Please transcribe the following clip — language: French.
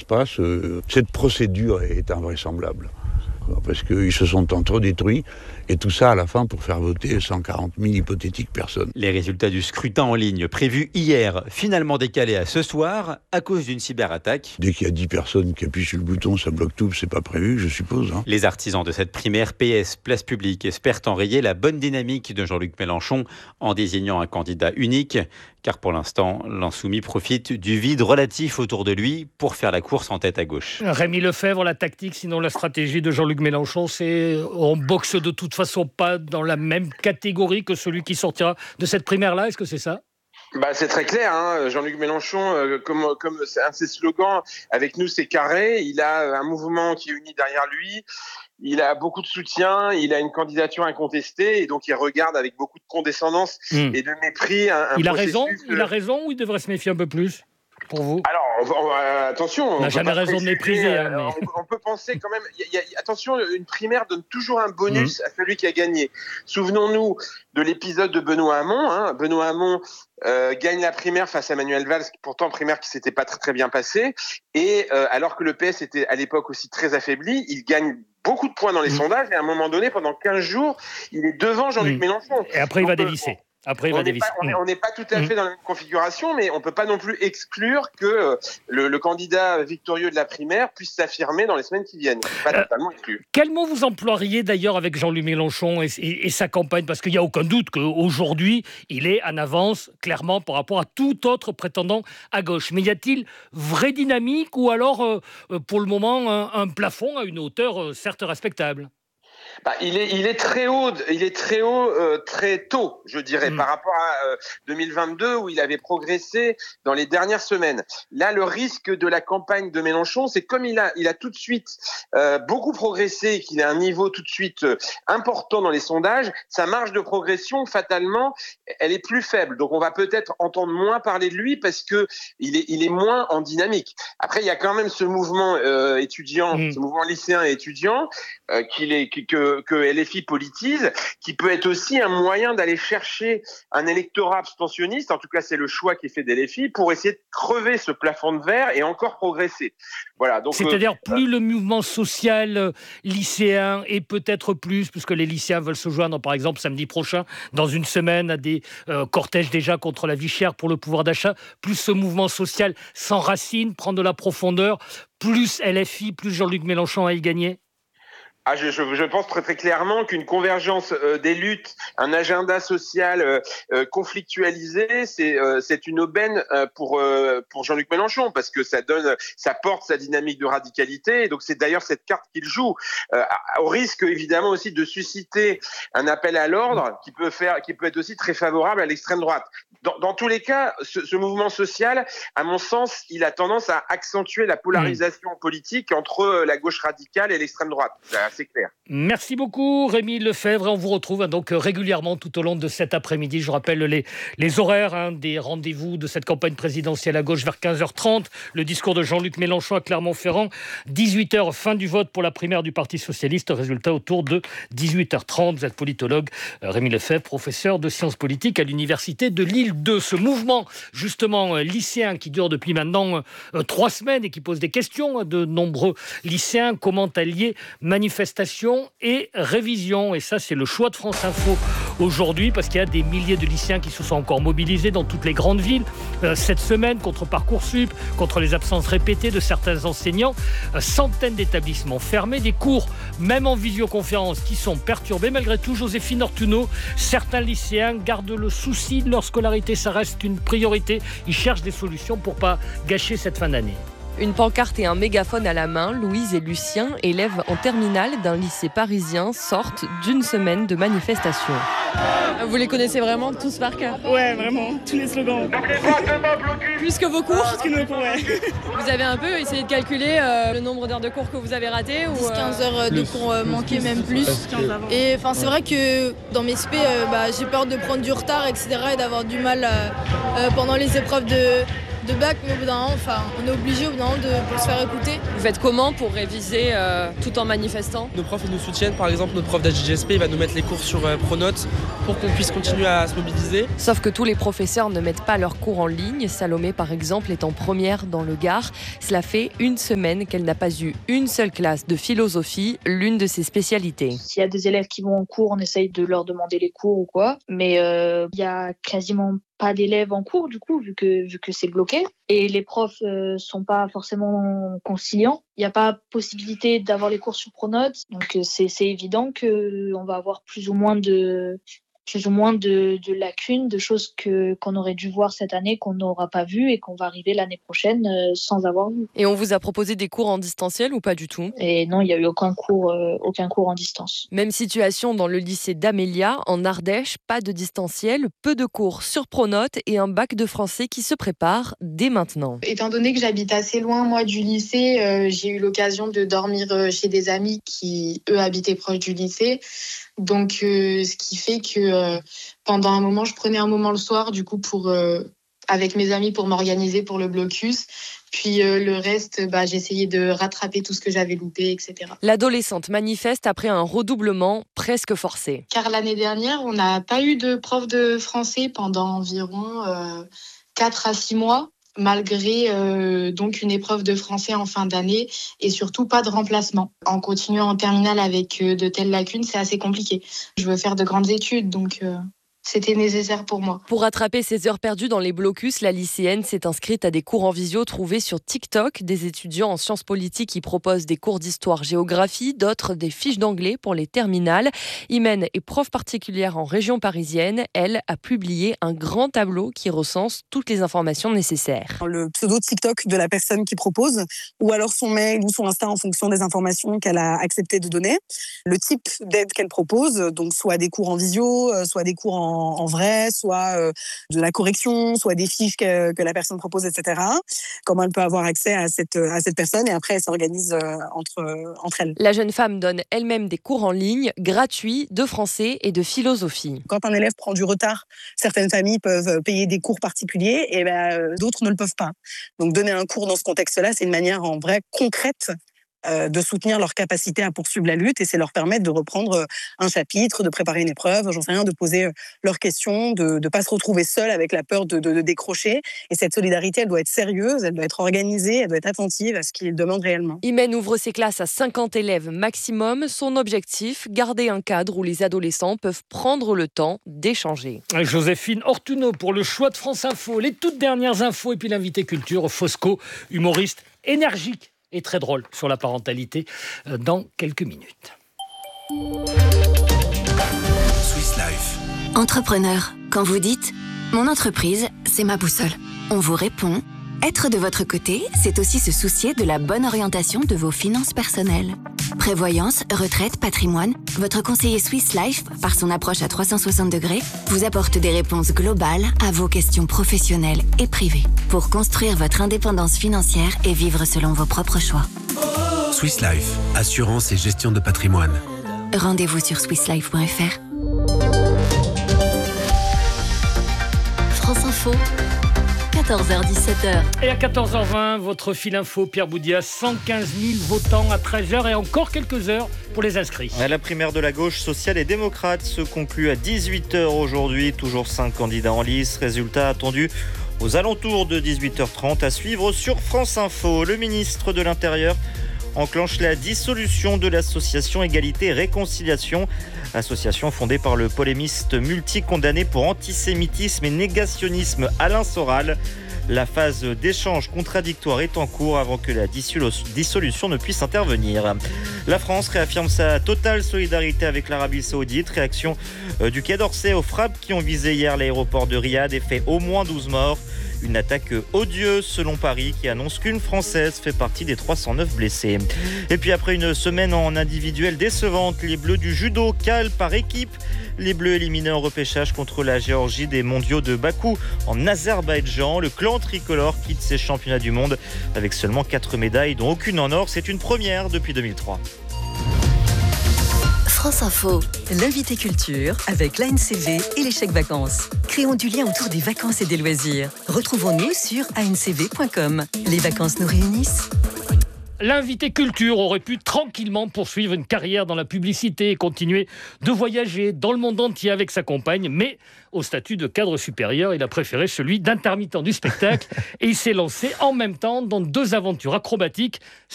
passe. Cette procédure est invraisemblable. Parce qu'ils se sont entre-détruits, et tout ça à la fin pour faire voter 140 000 hypothétiques personnes. Les résultats du scrutin en ligne prévus hier, finalement décalés à ce soir à cause d'une cyberattaque. Dès qu'il y a 10 personnes qui appuient sur le bouton, ça bloque tout, c'est pas prévu, je suppose. Les artisans de cette primaire PS Place Publique espèrent enrayer la bonne dynamique de Jean-Luc Mélenchon en désignant un candidat unique, car pour l'instant, l'insoumis profite du vide relatif autour de lui pour faire la course en tête à gauche. Rémi Lefebvre, la tactique, sinon la stratégie de Jean-Luc Mélenchon, c'est on boxe de toute façon pas dans la même catégorie que celui qui sortira de cette primaire-là. Est-ce que c'est ça ? C'est très clair, Jean-Luc Mélenchon, comme c'est un de ses slogans, avec nous c'est carré, il a un mouvement qui est uni derrière lui, il a beaucoup de soutien, il a une candidature incontestée, et donc il regarde avec beaucoup de condescendance et de mépris il a raison ou il devrait se méfier un peu plus pour vous ? Alors, attention. On n'a jamais raison de mépriser. On peut penser quand même. Attention, une primaire donne toujours un bonus à celui qui a gagné. Souvenons-nous de l'épisode de Benoît Hamon. Benoît Hamon gagne la primaire face à Manuel Valls, pourtant primaire qui s'était pas très, très bien passée. Et alors que le PS était à l'époque aussi très affaibli, il gagne beaucoup de points dans les sondages. Et à un moment donné, pendant 15 jours, il est devant Jean-Luc Mélenchon. Et après, il va dévisser. On n'est pas tout à fait dans la même configuration, mais on ne peut pas non plus exclure que le candidat victorieux de la primaire puisse s'affirmer dans les semaines qui viennent. Pas totalement exclu. Quel mot vous emploieriez d'ailleurs avec Jean-Luc Mélenchon et sa campagne ? Parce qu'il n'y a aucun doute qu'aujourd'hui, il est en avance clairement par rapport à tout autre prétendant à gauche. Mais y a-t-il vraie dynamique ou alors pour le moment un plafond à une hauteur certes respectable ? Il est très haut, très tôt, je dirais, par rapport à 2022 où il avait progressé dans les dernières semaines. Là, le risque de la campagne de Mélenchon, c'est comme il a tout de suite beaucoup progressé, qu'il a un niveau tout de suite important dans les sondages, sa marge de progression, fatalement, elle est plus faible. Donc, on va peut-être entendre moins parler de lui parce que il est moins en dynamique. Après, il y a quand même ce mouvement étudiant, ce mouvement lycéen et étudiant que LFI politise, qui peut être aussi un moyen d'aller chercher un électorat abstentionniste, en tout cas c'est le choix qui est fait d'LFI, pour essayer de crever ce plafond de verre et encore progresser. Voilà, donc, c'est-à-dire plus le mouvement social lycéen et peut-être plus, puisque les lycéens veulent se joindre par exemple samedi prochain, dans une semaine, à des cortèges déjà contre la vie chère pour le pouvoir d'achat, plus ce mouvement social s'enracine, prend de la profondeur, plus LFI, plus Jean-Luc Mélenchon a y gagné. Je pense très très clairement qu'une convergence des luttes, un agenda social conflictualisé, c'est une aubaine pour Jean-Luc Mélenchon parce que ça porte sa dynamique de radicalité. Et donc c'est d'ailleurs cette carte qu'il joue, au risque évidemment aussi de susciter un appel à l'ordre qui peut être aussi très favorable à l'extrême droite. Dans tous les cas, ce mouvement social, à mon sens, il a tendance à accentuer la polarisation politique entre la gauche radicale et l'extrême droite. C'est clair. Merci beaucoup Rémi Lefebvre. On vous retrouve donc régulièrement tout au long de cet après-midi. Je rappelle les horaires des rendez-vous de cette campagne présidentielle à gauche vers 15h30. Le discours de Jean-Luc Mélenchon à Clermont-Ferrand. 18h, fin du vote pour la primaire du Parti Socialiste. Résultat autour de 18h30. Vous êtes politologue, Rémi Lefebvre, professeur de sciences politiques à l'Université de Lille 2. Ce mouvement justement lycéen qui dure depuis maintenant 3 semaines et qui pose des questions à de nombreux lycéens. Comment allier manifestation et révision. Et ça, c'est le choix de France Info aujourd'hui, parce qu'il y a des milliers de lycéens qui se sont encore mobilisés dans toutes les grandes villes cette semaine contre Parcoursup, contre les absences répétées de certains enseignants. Centaines d'établissements fermés, des cours, même en visioconférence, qui sont perturbés. Malgré tout, Joséphine Ortuno, certains lycéens gardent le souci de leur scolarité. Ça reste une priorité. Ils cherchent des solutions pour ne pas gâcher cette fin d'année. Une pancarte et un mégaphone à la main, Louise et Lucien, élèves en terminale d'un lycée parisien, sortent d'une semaine de manifestation. Vous les connaissez vraiment tous par cœur ? Ouais, vraiment, tous les slogans. Plus que vos cours ? Plus que nos cours, ouais. Vous avez un peu essayé de calculer le nombre d'heures de cours que vous avez raté ou 10-15 heures de cours manqués, même plus. Et c'est vrai que dans mes SP, j'ai peur de prendre du retard, etc. et d'avoir du mal pendant les épreuves de bac, mais au bout d'un moment, on est obligé au bout d'un moment de se faire écouter. Vous faites comment pour réviser tout en manifestant ? Nos profs ils nous soutiennent, par exemple notre prof d'HGSP il va nous mettre les cours sur Pronote pour qu'on puisse continuer à se mobiliser. Sauf que tous les professeurs ne mettent pas leurs cours en ligne. Salomé par exemple est en première dans le Gard. Cela fait une semaine qu'elle n'a pas eu une seule classe de philosophie, l'une de ses spécialités. S'il y a des élèves qui vont en cours, on essaye de leur demander les cours ou quoi, mais il y a quasiment pas d'élèves en cours du coup vu que c'est bloqué et les profs sont pas forcément conciliants. Il n'y a pas possibilité d'avoir les cours sur Pronote, donc c'est évident que on va avoir plus ou moins de lacunes, de choses qu'on aurait dû voir cette année, qu'on n'aura pas vu et qu'on va arriver l'année prochaine sans avoir vu. Et on vous a proposé des cours en distanciel ou pas du tout ? Et non, il n'y a eu aucun cours en distance. Même situation dans le lycée d'Amélia, en Ardèche, pas de distanciel, peu de cours sur Pronote et un bac de français qui se prépare dès maintenant. Étant donné que j'habite assez loin, moi, du lycée, j'ai eu l'occasion de dormir chez des amis qui, eux, habitaient proche du lycée. Donc, ce qui fait que pendant un moment, je prenais un moment le soir, du coup, avec mes amis pour m'organiser pour le blocus. Puis le reste, j'essayais de rattraper tout ce que j'avais loupé, etc. L'adolescente manifeste après un redoublement presque forcé. Car l'année dernière, on n'a pas eu de prof de français pendant environ 4 à 6 mois. Malgré donc une épreuve de français en fin d'année et surtout pas de remplacement. En continuant en terminale avec de telles lacunes, c'est assez compliqué. Je veux faire de grandes études, donc c'était nécessaire pour moi. Pour rattraper ses heures perdues dans les blocus, la lycéenne s'est inscrite à des cours en visio trouvés sur TikTok. Des étudiants en sciences politiques y proposent des cours d'histoire-géographie, d'autres des fiches d'anglais pour les terminales. Imen est prof particulière en région parisienne. Elle a publié un grand tableau qui recense toutes les informations nécessaires. Le pseudo TikTok de la personne qui propose, ou alors son mail ou son Insta en fonction des informations qu'elle a accepté de donner. Le type d'aide qu'elle propose, donc soit des cours en visio, soit des cours en vrai, soit de la correction, soit des fiches que la personne propose, etc. Comment elle peut avoir accès à cette personne et après elle s'organise entre elles. La jeune femme donne elle-même des cours en ligne gratuits de français et de philosophie. Quand un élève prend du retard, certaines familles peuvent payer des cours particuliers et d'autres ne le peuvent pas. Donc donner un cours dans ce contexte-là, c'est une manière en vrai concrète de soutenir leur capacité à poursuivre la lutte et c'est leur permettre de reprendre un chapitre, de préparer une épreuve, j'en sais rien, de poser leurs questions, de ne pas se retrouver seul avec la peur de décrocher. Et cette solidarité, elle doit être sérieuse, elle doit être organisée, elle doit être attentive à ce qu'ils demandent réellement. Imen ouvre ses classes à 50 élèves maximum. Son objectif, garder un cadre où les adolescents peuvent prendre le temps d'échanger. Joséphine Ortuno pour le choix de France Info. Les toutes dernières infos et puis l'invité culture, Fosco, humoriste énergique et très drôle sur la parentalité dans quelques minutes. Swiss Life. Entrepreneur, quand vous dites « Mon entreprise, c'est ma boussole », on vous répond « Être de votre côté, c'est aussi se soucier de la bonne orientation de vos finances personnelles. » Prévoyance, retraite, patrimoine, votre conseiller Swiss Life, par son approche à 360 degrés, vous apporte des réponses globales à vos questions professionnelles et privées pour construire votre indépendance financière et vivre selon vos propres choix. Swiss Life, assurance et gestion de patrimoine. Rendez-vous sur swisslife.fr. France Info. 14h-17h. Et à 14h20, votre fil info, Pierre Boudias, 115 000 votants à 13h et encore quelques heures pour les inscrits. La primaire de la gauche sociale et démocrate se conclut à 18h aujourd'hui. Toujours 5 candidats en lice. Résultat attendu aux alentours de 18h30 à suivre sur France Info. Le ministre de l'Intérieur enclenche la dissolution de l'association Égalité et Réconciliation. Association fondée par le polémiste multi-condamné pour antisémitisme et négationnisme Alain Soral. La phase d'échange contradictoire est en cours avant que la dissolution ne puisse intervenir. La France réaffirme sa totale solidarité avec l'Arabie Saoudite. Réaction du Quai d'Orsay aux frappes qui ont visé hier l'aéroport de Riyad et fait au moins 12 morts. Une attaque odieuse selon Paris qui annonce qu'une Française fait partie des 309 blessés. Et puis après une semaine en individuel décevante, les Bleus du judo calent par équipe. Les Bleus éliminés en repêchage contre la Géorgie des mondiaux de Bakou en Azerbaïdjan. Le clan tricolore quitte ses championnats du monde avec seulement 4 médailles dont aucune en or. C'est une première depuis 2003. France Info. L'invité culture avec l'ANCV et les chèques vacances. Créons du lien autour des vacances et des loisirs. Retrouvons-nous sur ancv.com. Les vacances nous réunissent. L'invité culture aurait pu tranquillement poursuivre une carrière dans la publicité et continuer de voyager dans le monde entier avec sa compagne, mais au statut de cadre supérieur, il a préféré celui d'intermittent du spectacle et il s'est lancé en même temps dans 2 aventures acrobatiques